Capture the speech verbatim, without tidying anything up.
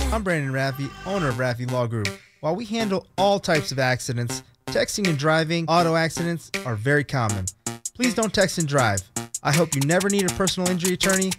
I'm Brandon Raffi, owner of Raffi Law Group. While we handle all types of accidents, texting and driving auto accidents are very common. Please don't text and drive. I hope you never need a personal injury attorney